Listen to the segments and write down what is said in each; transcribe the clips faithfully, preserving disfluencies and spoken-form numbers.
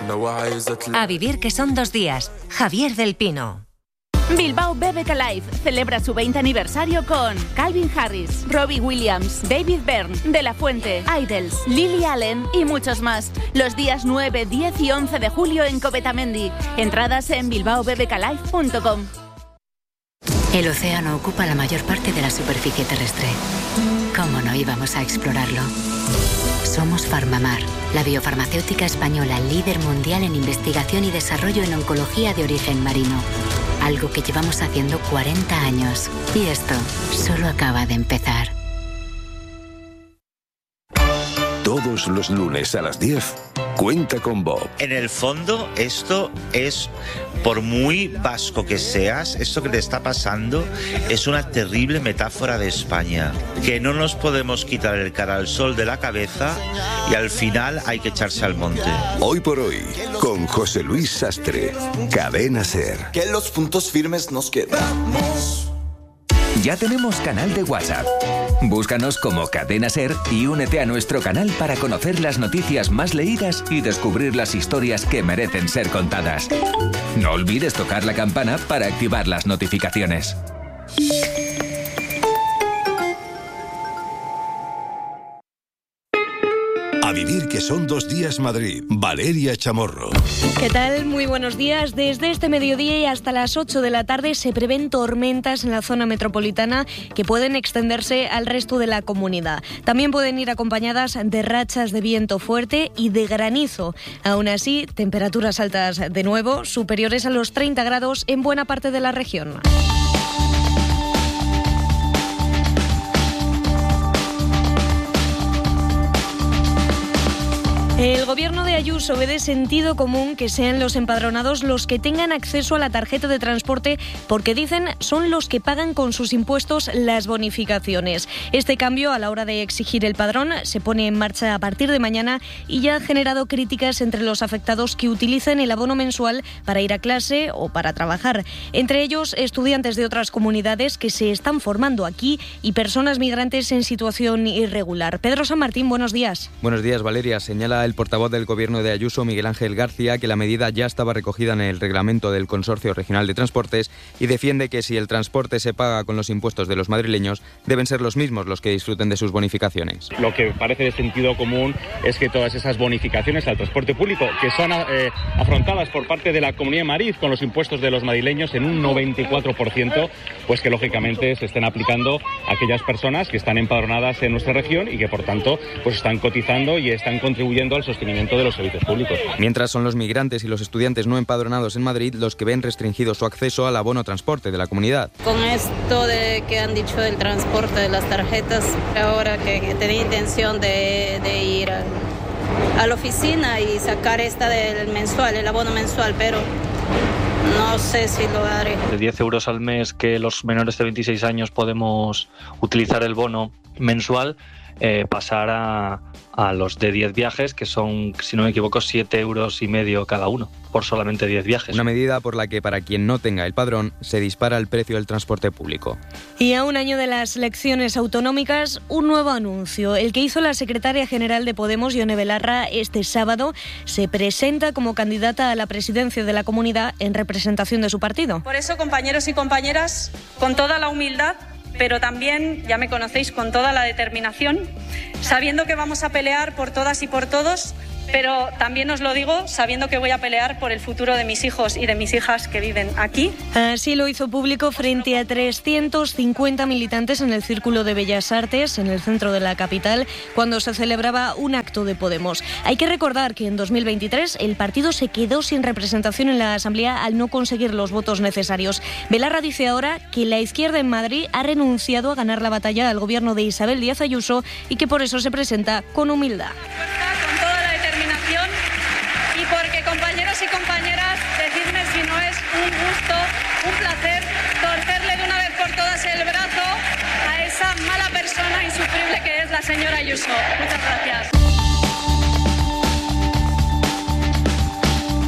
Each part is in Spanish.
A vivir que son dos días. Javier del Pino. Bilbao B B K Live celebra su veinte aniversario con Calvin Harris, Robbie Williams, David Byrne, De La Fuente, Idols, Lily Allen y muchos más. Los días nueve, diez y once de julio en Covetamendi. Entradas en bilbao b b k live punto com. El océano ocupa la mayor parte de la superficie terrestre. ¿Cómo no íbamos a explorarlo? Somos Farmamar, la biofarmacéutica española líder mundial en investigación y desarrollo en oncología de origen marino. Algo que llevamos haciendo cuarenta años. Y esto solo acaba de empezar. Todos los lunes a las diez, Cuenta con Bob. En el fondo, esto es, por muy vasco que seas, esto que te está pasando es una terrible metáfora de España. Que no nos podemos quitar el cara al sol de la cabeza y al final hay que echarse al monte. Hoy por hoy, con José Luis Sastre, Cadena Ser. Que los puntos firmes nos quedamos. Ya tenemos canal de WhatsApp. Búscanos como Cadena Ser y únete a nuestro canal para conocer las noticias más leídas y descubrir las historias que merecen ser contadas. No olvides tocar la campana para activar las notificaciones. A vivir que son dos días Madrid. Valeria Chamorro. ¿Qué tal? Muy buenos días. Desde este mediodía y hasta las ocho de la tarde se prevén tormentas en la zona metropolitana que pueden extenderse al resto de la comunidad. También pueden ir acompañadas de rachas de viento fuerte y de granizo. Aún así, temperaturas altas de nuevo, superiores a los treinta grados en buena parte de la región. El gobierno de Ayuso ve de sentido común que sean los empadronados los que tengan acceso a la tarjeta de transporte porque, dicen, son los que pagan con sus impuestos las bonificaciones. Este cambio a la hora de exigir el padrón se pone en marcha a partir de mañana y ya ha generado críticas entre los afectados que utilizan el abono mensual para ir a clase o para trabajar. Entre ellos, estudiantes de otras comunidades que se están formando aquí y personas migrantes en situación irregular. Pedro San Martín, buenos días. Buenos días, Valeria. Señala el portavoz del Gobierno de Ayuso, Miguel Ángel García, que la medida ya estaba recogida en el reglamento del Consorcio Regional de Transportes y defiende que si el transporte se paga con los impuestos de los madrileños, deben ser los mismos los que disfruten de sus bonificaciones. Lo que parece de sentido común es que todas esas bonificaciones al transporte público, que son eh, afrontadas por parte de la Comunidad de Madrid con los impuestos de los madrileños en un noventa y cuatro por ciento, pues que lógicamente se estén aplicando a aquellas personas que están empadronadas en nuestra región y que por tanto pues están cotizando y están contribuyendo al sostenimiento de los servicios públicos. Mientras son los migrantes y los estudiantes no empadronados en Madrid los que ven restringido su acceso al abono transporte de la comunidad. Con esto de que han dicho del transporte de las tarjetas, ahora que, que tenía intención de, de ir a, a la oficina y sacar esta del mensual, el abono mensual, pero no sé si lo haré. De diez euros al mes que los menores de veintiséis años podemos utilizar el bono mensual, eh, pasar a, a los de diez viajes, que son, si no me equivoco, siete euros y medio cada uno, por solamente diez viajes. Una medida por la que, para quien no tenga el padrón, se dispara el precio del transporte público. Y a un año de las elecciones autonómicas, un nuevo anuncio. El que hizo la secretaria general de Podemos, Ione Belarra, este sábado, se presenta como candidata a la presidencia de la comunidad en representación de su partido. Por eso, compañeros y compañeras, con toda la humildad, pero también, ya me conocéis, con toda la determinación, sabiendo que vamos a pelear por todas y por todos, pero también os lo digo sabiendo que voy a pelear por el futuro de mis hijos y de mis hijas que viven aquí. Así lo hizo público frente a trescientos cincuenta militantes en el Círculo de Bellas Artes, en el centro de la capital, cuando se celebraba un acto de Podemos. Hay que recordar que en dos mil veintitrés el partido se quedó sin representación en la Asamblea al no conseguir los votos necesarios. Belarra dice ahora que la izquierda en Madrid ha renunciado a ganar la batalla al gobierno de Isabel Díaz Ayuso y que por eso se presenta con humildad. Con toda la determinación y porque, compañeros y compañeras, decidme si no es un gusto, un placer torcerle de una vez por todas el brazo a esa mala persona insufrible que es la señora Ayuso. Muchas gracias.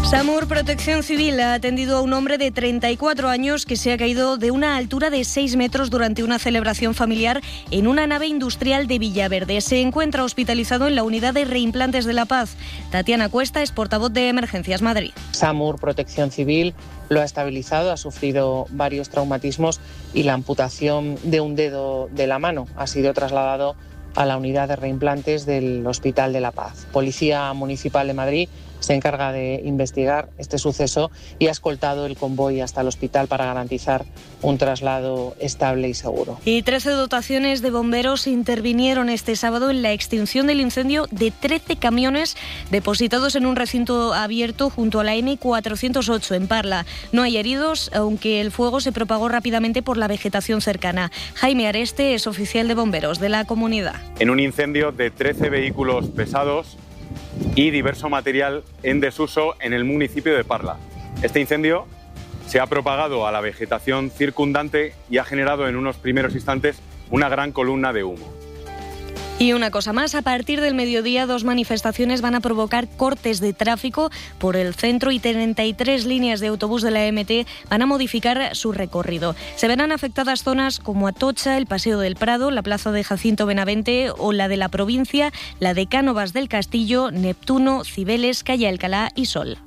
SAMUR Protección Civil ha atendido a un hombre de treinta y cuatro años que se ha caído de una altura de seis metros durante una celebración familiar en una nave industrial de Villaverde. Se encuentra hospitalizado en la unidad de reimplantes de La Paz. Tatiana Cuesta es portavoz de Emergencias Madrid. SAMUR Protección Civil lo ha estabilizado, ha sufrido varios traumatismos y la amputación de un dedo de la mano. Ha sido trasladado a la unidad de reimplantes del Hospital de La Paz. Policía Municipal de Madrid se encarga de investigar este suceso y ha escoltado el convoy hasta el hospital para garantizar un traslado estable y seguro. Y trece dotaciones de bomberos intervinieron este sábado en la extinción del incendio de trece camiones depositados en un recinto abierto junto a la ene cuatrocientos ocho en Parla. No hay heridos, aunque el fuego se propagó rápidamente por la vegetación cercana. Jaime Areste es oficial de bomberos de la comunidad. En un incendio de trece vehículos pesados y diverso material en desuso en el municipio de Parla. Este incendio se ha propagado a la vegetación circundante y ha generado en unos primeros instantes una gran columna de humo. Y una cosa más, a partir del mediodía dos manifestaciones van a provocar cortes de tráfico por el centro y treinta y tres líneas de autobús de la eme te van a modificar su recorrido. Se verán afectadas zonas como Atocha, el Paseo del Prado, la Plaza de Jacinto Benavente o la de la Provincia, la de Cánovas del Castillo, Neptuno, Cibeles, Calle Alcalá y Sol.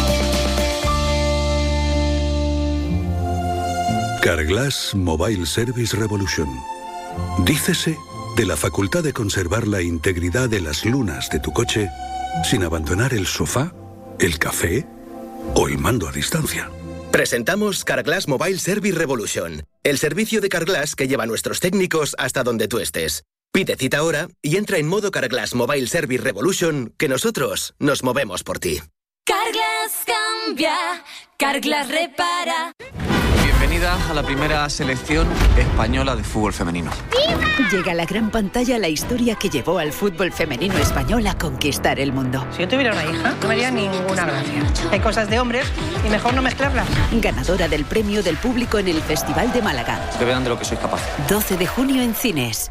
Carglass Mobile Service Revolution. Dícese de la facultad de conservar la integridad de las lunas de tu coche sin abandonar el sofá, el café o el mando a distancia. Presentamos Carglass Mobile Service Revolution, el servicio de Carglass que lleva a nuestros técnicos hasta donde tú estés. Pide cita ahora y entra en modo Carglass Mobile Service Revolution, que nosotros nos movemos por ti. Carglass cambia, Carglass repara. Bienvenida a la primera selección española de fútbol femenino. Llega a la gran pantalla la historia que llevó al fútbol femenino español a conquistar el mundo. Si yo tuviera una hija, no me haría ninguna gracia. Hay cosas de hombres y mejor no mezclarlas. Ganadora del premio del público en el Festival de Málaga. Que vean de lo que soy capaz. doce de junio en cines.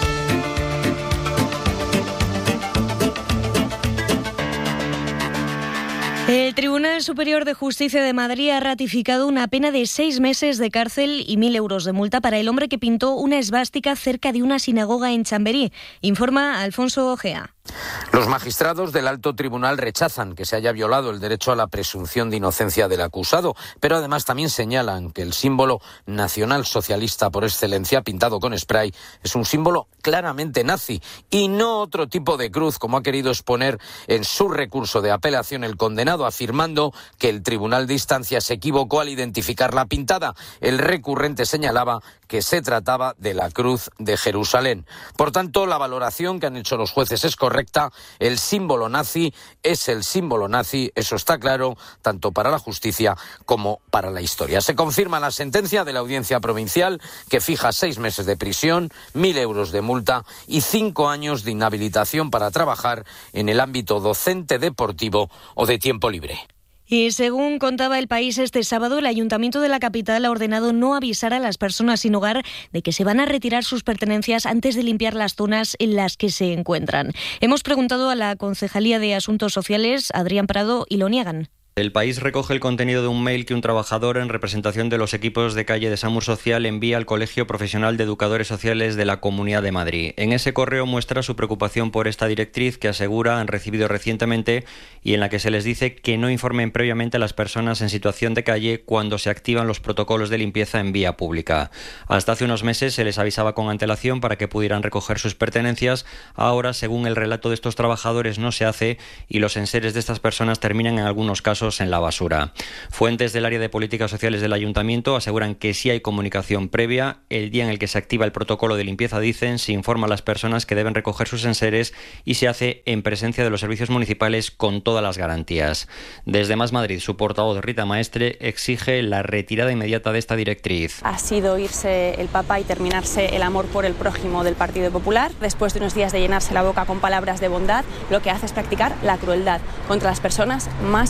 El Tribunal Superior de Justicia de Madrid ha ratificado una pena de seis meses de cárcel y mil euros de multa para el hombre que pintó una esvástica cerca de una sinagoga en Chamberí. Informa Alfonso Ojea. Los magistrados del alto tribunal rechazan que se haya violado el derecho a la presunción de inocencia del acusado, pero además también señalan que el símbolo nacional socialista por excelencia, pintado con spray, es un símbolo claramente nazi y no otro tipo de cruz, como ha querido exponer en su recurso de apelación el condenado, afirmando que el tribunal de instancia se equivocó al identificar la pintada. El recurrente señalaba que se trataba de la cruz de Jerusalén. Por tanto, la valoración que han hecho los jueces es correcta. El símbolo nazi es el símbolo nazi, eso está claro, tanto para la justicia como para la historia. Se confirma la sentencia de la Audiencia Provincial que fija seis meses de prisión, mil euros de multa y cinco años de inhabilitación para trabajar en el ámbito docente, deportivo o de tiempo libre. Y según contaba El País este sábado, el Ayuntamiento de la capital ha ordenado no avisar a las personas sin hogar de que se van a retirar sus pertenencias antes de limpiar las zonas en las que se encuentran. Hemos preguntado a la Concejalía de Asuntos Sociales, Adrián Prado, y lo niegan. El País recoge el contenido de un mail que un trabajador en representación de los equipos de calle de SAMUR Social envía al Colegio Profesional de Educadores Sociales de la Comunidad de Madrid. En ese correo muestra su preocupación por esta directriz que asegura han recibido recientemente y en la que se les dice que no informen previamente a las personas en situación de calle cuando se activan los protocolos de limpieza en vía pública. Hasta hace unos meses se les avisaba con antelación para que pudieran recoger sus pertenencias. Ahora, según el relato de estos trabajadores, no se hace y los enseres de estas personas terminan en algunos casos en la basura. Fuentes del área de políticas sociales del Ayuntamiento aseguran que sí hay comunicación previa. El día en el que se activa el protocolo de limpieza, dicen, se informa a las personas que deben recoger sus enseres y se hace en presencia de los servicios municipales con todas las garantías. Desde Más Madrid, su portavoz Rita Maestre exige la retirada inmediata de esta directriz. Ha sido irse el Papa y terminarse el amor por el prójimo del Partido Popular. Después de unos días de llenarse la boca con palabras de bondad, lo que hace es practicar la crueldad contra las personas más vulnerables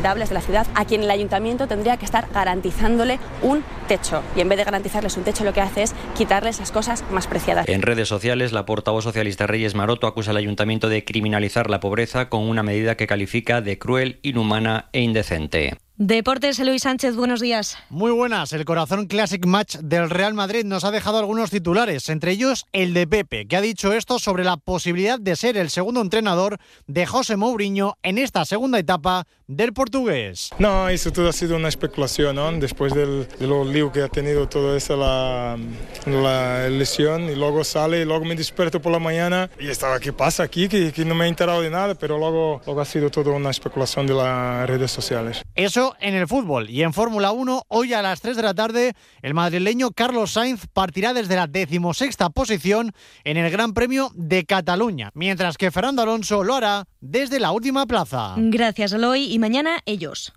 vulnerables de la ciudad, a quien el ayuntamiento tendría que estar garantizándole un techo. Y en vez de garantizarles un techo, lo que hace es quitarles las cosas más preciadas. En redes sociales, la portavoz socialista Reyes Maroto acusa al ayuntamiento de criminalizar la pobreza con una medida que califica de cruel, inhumana e indecente. Deportes, Luis Sánchez, buenos días. Muy buenas. El Corazón Classic Match del Real Madrid nos ha dejado algunos titulares, entre ellos el de Pepe, que ha dicho esto sobre la posibilidad de ser el segundo entrenador de José Mourinho en esta segunda etapa del portugués. No, eso todo ha sido una especulación, ¿no? Después del, de lo lío que ha tenido toda esa la, la lesión, y luego sale, y luego me despierto por la mañana y estaba, ¿qué pasa aquí? Que, que no me he enterado de nada, pero luego, luego ha sido todo una especulación de las redes sociales. Eso en el fútbol. Y en Fórmula uno, hoy a las tres de la tarde, el madrileño Carlos Sainz partirá desde la decimosexta posición en el Gran Premio de Cataluña, mientras que Fernando Alonso lo hará desde la última plaza. Gracias, Eloy. Y mañana ellos.